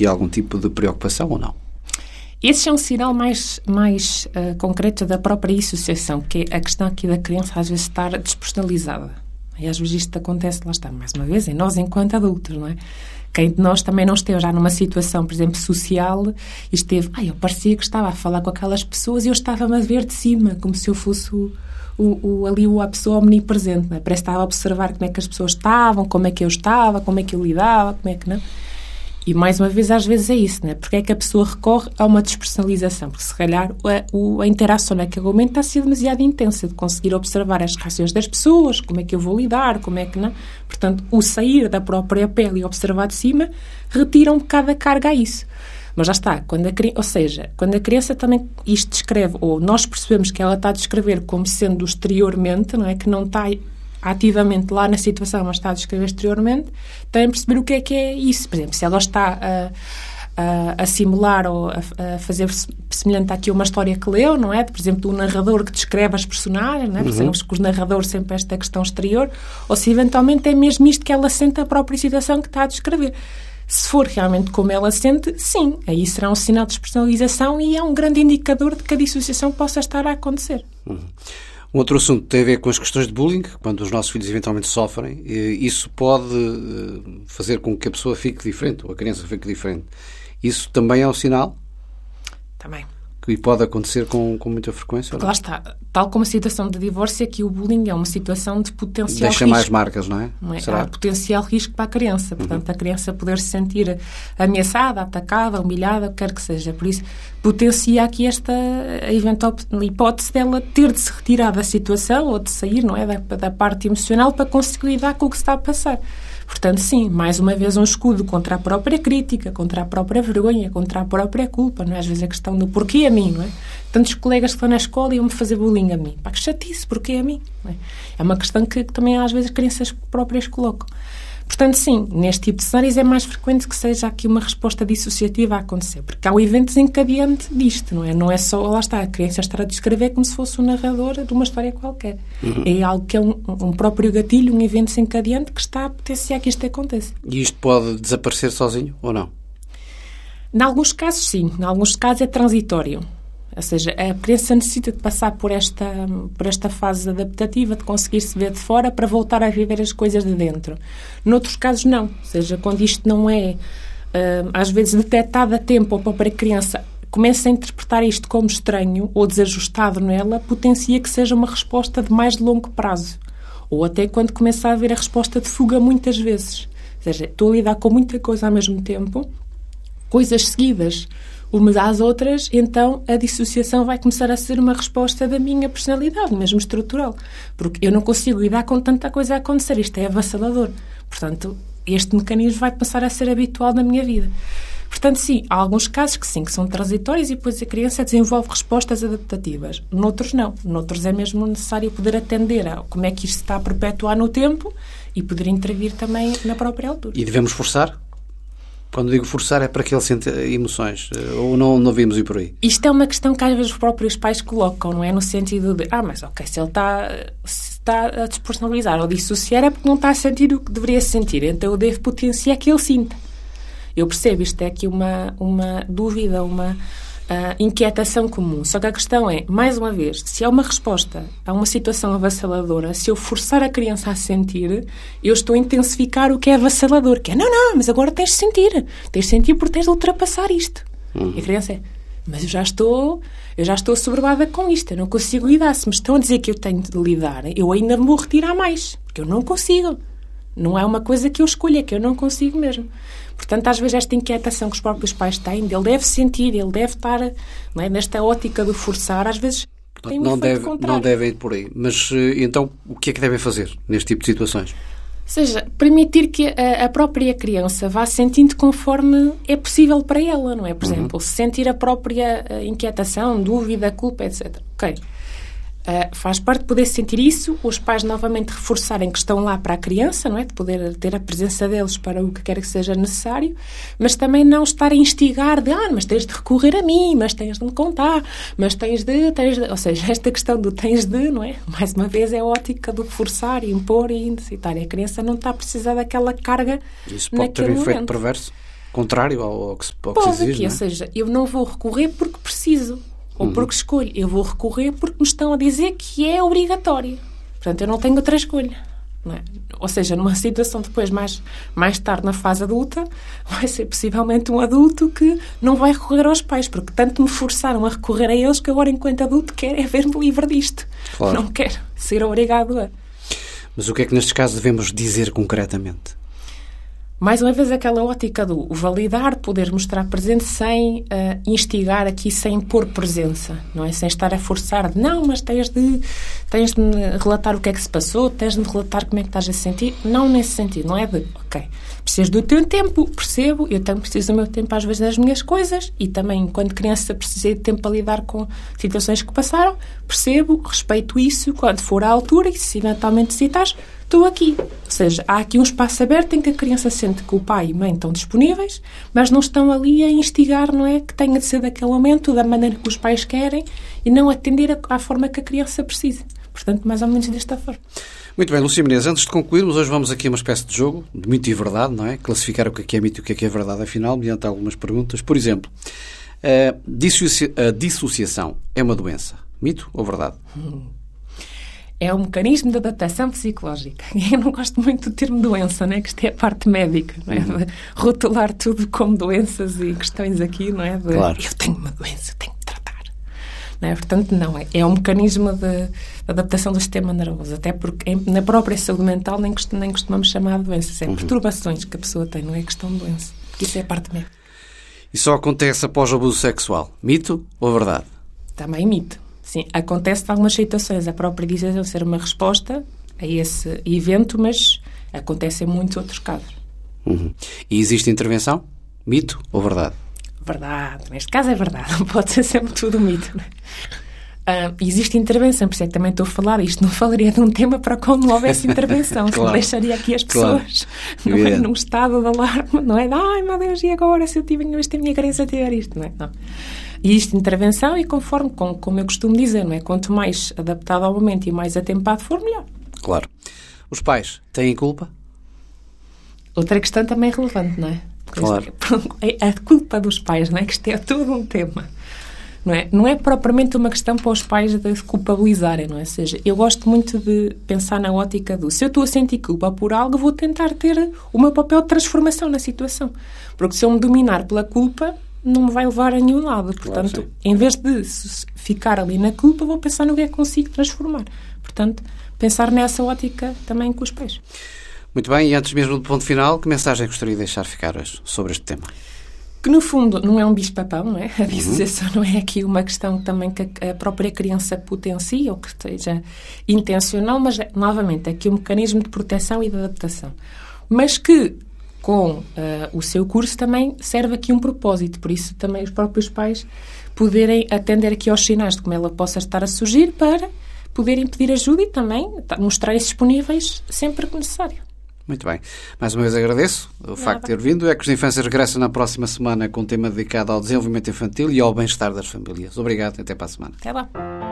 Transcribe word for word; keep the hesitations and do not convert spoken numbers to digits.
aqui algum tipo de preocupação ou não? Esse é um sinal mais, mais uh, concreto da própria dissociação, que é a questão aqui da criança às vezes estar despersonalizada. E às vezes isto acontece, lá está, mais uma vez, em nós enquanto adultos, não é? Quem de nós também não esteve já numa situação, por exemplo, social, e esteve, ah, eu parecia que estava a falar com aquelas pessoas e eu estava-me a ver de cima, como se eu fosse o, o, o, ali a pessoa omnipresente, não é? Parece que estava a observar como é que as pessoas estavam, como é que eu estava, como é que eu lidava, como é que não. E, mais uma vez, às vezes é isso, não é? Porque é que a pessoa recorre a uma despersonalização? Porque, se calhar, a, a interação naquele momento está a ser demasiado intensa, de conseguir observar as reações das pessoas, como é que eu vou lidar, como é que não. Portanto, o sair da própria pele e observar de cima retira um bocado a carga a isso. Mas já está, quando a, ou seja, quando a criança também isto descreve, ou nós percebemos que ela está a descrever como sendo exteriormente, não é? Que não está ativamente lá na situação, mas está a descrever exteriormente, tem de perceber o que é que é isso. Por exemplo, se ela está a, a, a simular ou a, a fazer semelhante àqui uma história que leu, não é? Por exemplo, o narrador que descreve as personagens, não é? Porque sabemos que os narradores sempre esta questão exterior, ou se eventualmente é mesmo isto que ela sente a própria situação que está a descrever. Se for realmente como ela sente, sim, aí será um sinal de despersonalização e é um grande indicador de que a dissociação possa estar a acontecer. Uhum. Um outro assunto tem a ver com as questões de bullying, quando os nossos filhos eventualmente sofrem. Isso pode fazer com que a pessoa fique diferente, ou a criança fique diferente. Isso também é um sinal? Também. E pode acontecer com, com muita frequência? Lá está. Tal como a situação de divórcio, aqui o bullying é uma situação de potencial Deixa risco. Deixa mais marcas, não é? Não é? Será? Há potencial risco para a criança. Portanto, uhum. a criança poder se sentir ameaçada, atacada, humilhada, o que quer que seja. Por isso, potencia aqui esta eventual hipótese dela ter de se retirar da situação ou de sair, não é? Da, da parte emocional para conseguir lidar com o que se está a passar. Portanto, sim, mais uma vez um escudo contra a própria crítica, contra a própria vergonha, contra a própria culpa, não é? Às vezes a questão do porquê a mim, não é? Tantos colegas que estão na escola iam-me fazer bullying a mim. Pá, que chatice, porquê a mim? Não é? É uma questão que, que também às vezes as crianças próprias colocam. Portanto, sim, neste tipo de cenários é mais frequente que seja aqui uma resposta dissociativa a acontecer, porque há um evento desencadeante disto, não é? Não é só, lá está, a criança estar a descrever como se fosse um narrador de uma história qualquer. Uhum. É algo que é um, um próprio gatilho, um evento desencadeante que está a potenciar que isto aconteça. E isto pode desaparecer sozinho ou não? Em alguns casos, sim. Em alguns casos é transitório. Ou seja, a criança necessita de passar por esta, por esta fase adaptativa, de conseguir se ver de fora para voltar a viver as coisas de dentro. Noutros casos, não. Ou seja, quando isto não é, uh, às vezes, detectado a tempo, ou a própria criança começa a interpretar isto como estranho ou desajustado nela, potencia que seja uma resposta de mais longo prazo. Ou até quando começa a haver a resposta de fuga muitas vezes. Ou seja, estou a lidar com muita coisa ao mesmo tempo, coisas seguidas umas às outras, então a dissociação vai começar a ser uma resposta da minha personalidade, mesmo estrutural. Porque eu não consigo lidar com tanta coisa a acontecer. Isto é avassalador. Portanto, este mecanismo vai passar a ser habitual na minha vida. Portanto, sim, há alguns casos que sim, que são transitórios e depois a criança desenvolve respostas adaptativas. Noutros não. Noutros é mesmo necessário poder atender a como é que isto se está a perpetuar no tempo e poder intervir também na própria altura. E devemos forçar? Quando digo forçar é para que ele sente emoções, ou não, não vimos ir por aí? Isto é uma questão que às vezes os próprios pais colocam, não é? No sentido de, ah, mas ok, se ele está, se está a despersonalizar ou dissociar é porque não está a sentir o que deveria sentir, então eu devo potenciar que ele sinta. Eu percebo, isto é aqui uma, uma dúvida, uma uh, inquietação comum. Só que a questão é, mais uma vez, se há uma resposta a uma situação avassaladora, se eu forçar a criança a sentir, eu estou a intensificar o que é avassalador, que é, não, não, mas agora tens de sentir. Tens de sentir porque tens de ultrapassar isto. Uhum. E a criança é, mas eu já estou, eu já estou assoberbada com isto, eu não consigo lidar. Se me estão a dizer que eu tenho de lidar, eu ainda me vou retirar mais, porque eu não consigo. Não é uma coisa que eu escolho, é que eu não consigo mesmo. Portanto, às vezes esta inquietação que os próprios pais têm, ele deve sentir, ele deve estar, não é, nesta ótica de forçar, às vezes tem um não efeito deve, contrário. Não devem ir por aí. Mas, então, o que é que devem fazer neste tipo de situações? Ou seja, permitir que a, a própria criança vá sentindo conforme é possível para ela, não é? Por uhum. exemplo, sentir a própria inquietação, dúvida, culpa, etcétera. Ok. Uh, faz parte de poder sentir isso, os pais novamente reforçarem que estão lá para a criança, não é? De poder ter a presença deles para o que quer que seja necessário, mas também não estar a instigar de, ah, mas tens de recorrer a mim, mas tens de me contar, mas tens de, tens de... Ou seja, esta questão do tens de, não é? Mais uma vez é a ótica do forçar, impor e incitar. A criança não está a precisar daquela carga. Isso pode ter um efeito perverso? contrário ao, ao que se, ao Pode, que se exige, que, não é? Ou seja, eu não vou recorrer porque preciso ou Uhum. porque escolho. Eu vou recorrer porque me estão a dizer que é obrigatório. Portanto, eu não tenho outra escolha. Não é? Ou seja, numa situação depois, mais, mais tarde, na fase adulta, vai ser possivelmente um adulto que não vai recorrer aos pais, porque tanto me forçaram a recorrer a eles que agora, enquanto adulto, quero é ver-me livre disto. Claro. Não quero ser obrigado a... Mas o que é que nestes casos devemos dizer concretamente? Mais uma vez, aquela ótica do validar, poder mostrar presente sem uh, instigar aqui, sem pôr presença, não é? Sem estar a forçar de, não, mas tens de, tens de me relatar o que é que se passou, tens de me relatar como é que estás a sentir. Não nesse sentido, não é de, ok, precisas do teu tempo, percebo, eu também preciso do meu tempo às vezes das minhas coisas e também, enquanto criança, precisei de tempo para lidar com situações que passaram, percebo, respeito isso, quando for à altura e se eventualmente necessitares, estou aqui. Ou seja, há aqui um espaço aberto em que a criança sente que o pai e a mãe estão disponíveis, mas não estão ali a instigar, não é? Que tenha de ser daquele momento, da maneira que os pais querem e não atender à forma que a criança precisa. Portanto, mais ou menos desta forma. Muito bem, Lúcia Menezes, antes de concluirmos, hoje vamos aqui a uma espécie de jogo de mito e verdade, não é? Classificar o que é mito e o que é verdade, afinal, mediante algumas perguntas. Por exemplo, a dissocia- a dissociação é uma doença? Mito ou verdade? Hum. É um mecanismo de adaptação psicológica. Eu não gosto muito do termo doença, né? Que isto é a parte médica, não é? Uhum. De rotular tudo como doenças e questões aqui, não é? De, claro. Eu tenho uma doença, eu tenho que tratar. Não é? Portanto, não. É, é um mecanismo de, de adaptação do sistema nervoso. Até porque em, na própria saúde mental nem, cost, nem costumamos chamar de doenças. É uhum. perturbações que a pessoa tem, não é questão de doença. Porque isso é a parte médica. E só acontece após o abuso sexual? Mito ou verdade? Também mito. Sim, acontece em algumas situações a própria decisão ser uma resposta a esse evento, mas acontece em muitos outros casos. Uhum. E existe intervenção? Mito ou verdade? Verdade. Neste caso é verdade. Não pode ser sempre tudo mito. Não é? uh, existe intervenção, por isso é que também estou a falar isto. Não falaria de um tema para quando não houvesse intervenção. Claro. Deixaria aqui as pessoas claro. não é, num estado de alarme. Não é? Ai, meu Deus, e agora se eu tiver isto, a minha criança tiver isto? Não é? Não. E isto intervenção e conforme, como, como eu costumo dizer, não é? Quanto mais adaptado ao momento e mais atempado for, melhor. Claro. Os pais têm culpa? Outra questão também relevante, não é? Claro. É a culpa dos pais, não é? Que isto é todo um tema. Não é? Não é propriamente uma questão para os pais de se culpabilizarem, não é? Ou seja, eu gosto muito de pensar na ótica do se eu estou a sentir culpa por algo, vou tentar ter o meu papel de transformação na situação. Porque se eu me dominar pela culpa, não me vai levar a nenhum lado. Portanto, claro, em vez de ficar ali na culpa, vou pensar no que é que consigo transformar. Portanto, pensar nessa ótica também com os pais. Muito bem, e antes mesmo do ponto final, que mensagem gostaria de deixar ficar hoje sobre este tema? Que, no fundo, não é um bicho-papão, não é? A dissociação uhum. não é aqui uma questão também que a própria criança potencia ou que esteja intencional, mas, novamente, é aqui um mecanismo de proteção e de adaptação. Mas que, com uh, o seu curso, também serve aqui um propósito. Por isso, também os próprios pais poderem atender aqui aos sinais de como ela possa estar a surgir para poderem pedir ajuda e também mostrar-se disponíveis sempre que necessário. Muito bem. Mais uma vez agradeço o Nada. facto de ter vindo. É que os Infâncias regressam na próxima semana com um tema dedicado ao desenvolvimento infantil e ao bem-estar das famílias. Obrigado. Até para a semana. Até lá.